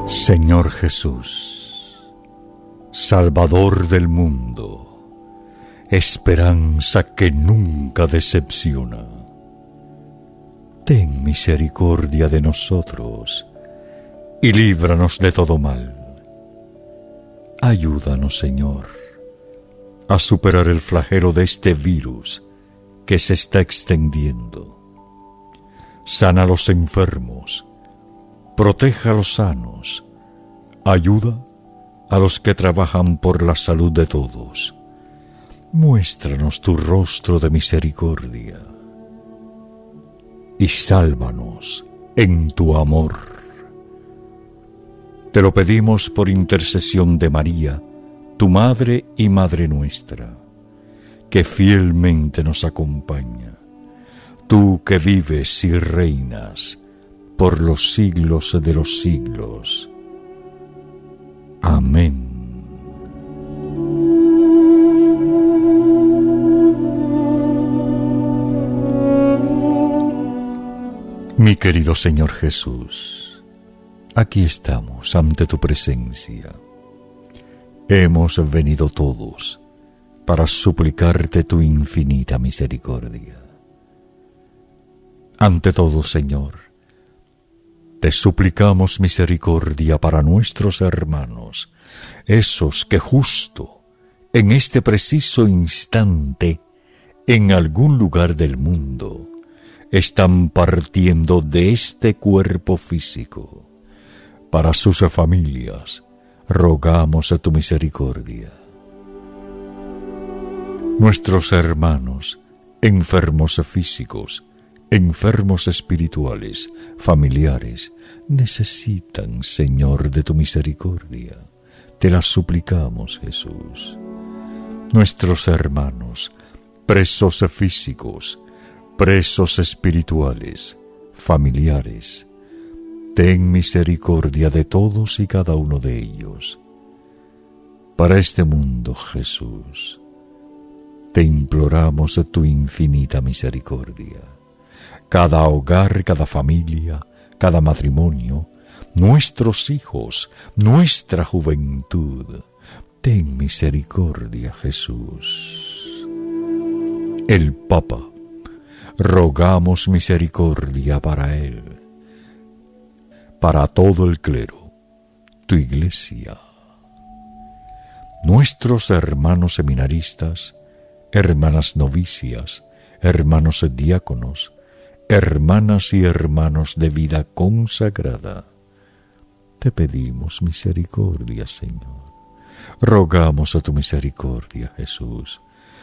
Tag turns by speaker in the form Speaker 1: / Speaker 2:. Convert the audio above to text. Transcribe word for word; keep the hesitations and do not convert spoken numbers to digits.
Speaker 1: Señor Jesús, Salvador del mundo, esperanza que nunca decepciona, ten misericordia de nosotros y líbranos de todo mal. Ayúdanos, Señor, a superar el flagelo de este virus que se está extendiendo. Sana a los enfermos, proteja a los sanos, ayuda a los que trabajan por la salud de todos. Muéstranos tu rostro de misericordia y sálvanos en tu amor. Te lo pedimos por intercesión de María, tu Madre y Madre nuestra, que fielmente nos acompaña, tú que vives y reinas por los siglos de los siglos. Amén. Mi querido Señor Jesús, aquí estamos ante tu presencia. Hemos venido todos para suplicarte tu infinita misericordia. Ante todo, Señor, te suplicamos misericordia para nuestros hermanos, esos que justo en este preciso instante, en algún lugar del mundo, están partiendo de este cuerpo físico. Para sus familias, rogamos a tu misericordia. Nuestros hermanos, enfermos físicos, enfermos espirituales, familiares, necesitan, Señor, de tu misericordia. Te la suplicamos, Jesús. Nuestros hermanos, presos físicos, presos espirituales, familiares, ten misericordia de todos y cada uno de ellos. Para este mundo, Jesús, te imploramos tu infinita misericordia. Cada hogar, cada familia, cada matrimonio, nuestros hijos, nuestra juventud, ten misericordia, Jesús. El Papa, rogamos misericordia para él, para todo el clero, tu Iglesia, nuestros hermanos seminaristas, hermanas novicias, hermanos diáconos, hermanas y hermanos de vida consagrada. Te pedimos misericordia, Señor. Rogamos a tu misericordia, Jesús,